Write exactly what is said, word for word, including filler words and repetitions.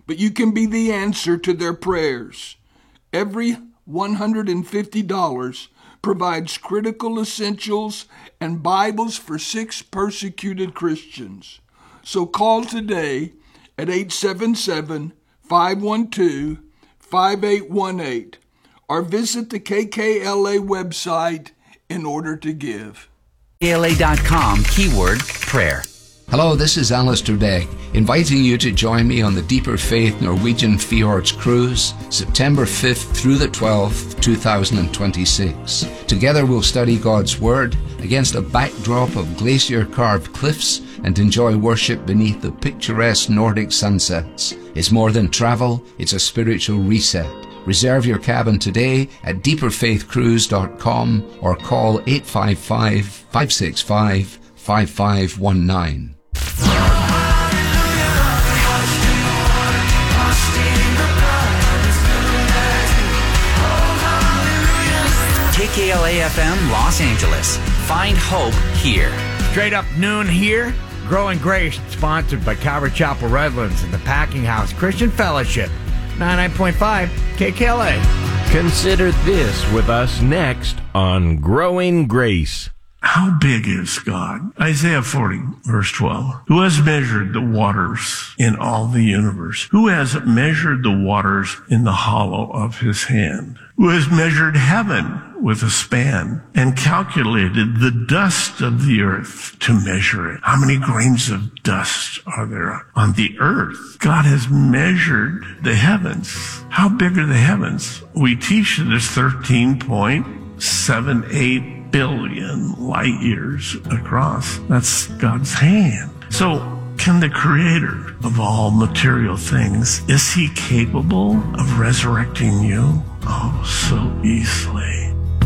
but you can be the answer to their prayers. Every one hundred fifty dollars provides critical essentials and Bibles for six persecuted Christians. So call today at eight seven seven, five one two, five eight one eight or visit the K K L A website in order to give. K K L A dot com, keyword prayer. Hello, this is Alistair Degg, inviting you to join me on the Deeper Faith Norwegian Fjords Cruise, September fifth through the twelfth, two thousand twenty-six. Together we'll study God's Word against a backdrop of glacier-carved cliffs and enjoy worship beneath the picturesque Nordic sunsets. It's more than travel, it's a spiritual reset. Reserve your cabin today at deeper faith cruise dot com or call eight five five, five six five, five five one nine. K K L A F M Los Angeles. Find hope here. Straight up noon here. Growing Grace, sponsored by Calvary Chapel Redlands and the Packing House Christian Fellowship. ninety-nine point five K K L A. Consider this with us next on Growing Grace. How big is God? Isaiah forty, verse twelve. Who has measured the waters in all the universe? Who has measured the waters in the hollow of his hand? Who has measured heaven with a span and calculated the dust of the earth to measure it? How many grains of dust are there on the earth? God has measured the heavens. How big are the heavens? We teach that it's thirteen point seven eight billion light years across. That's God's hand. So can the creator of all material things, is he capable of resurrecting you? Oh, so easily.